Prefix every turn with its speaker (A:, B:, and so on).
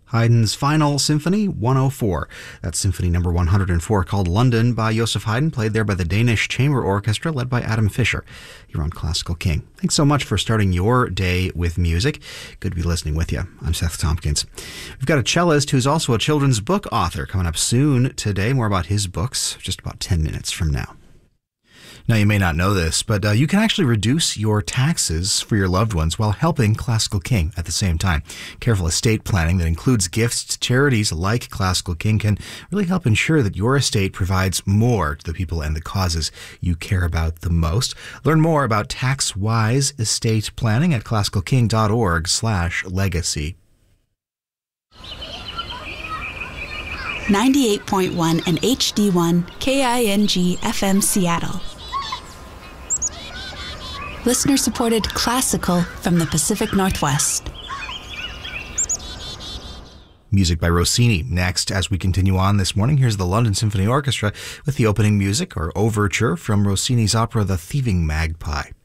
A: Haydn's Final Symphony 104. That's Symphony number 104, called London by Joseph Haydn, played there by the Danish Chamber Orchestra led by Adam Fischer. You're on Classical King. Thanks so much for starting your day with music. Good to be listening with you. I'm Seth Tompkins. We've got a cellist who's also a children's book author coming up soon today. More about his books just about 10 minutes from now. Now, you may not know this, but you can actually reduce your taxes for your loved ones while helping Classical King at the same time. Careful estate planning that includes gifts to charities like Classical King can really help ensure that your estate provides more to the people and the causes you care about the most. Learn more about tax-wise estate planning at classicalking.org/legacy.
B: 98.1 and HD1 KING FM Seattle. Listener-supported classical from the Pacific Northwest.
A: Music by Rossini. Next, as we continue on this morning, here's the London Symphony Orchestra with the opening music or overture from Rossini's opera The Thieving Magpie.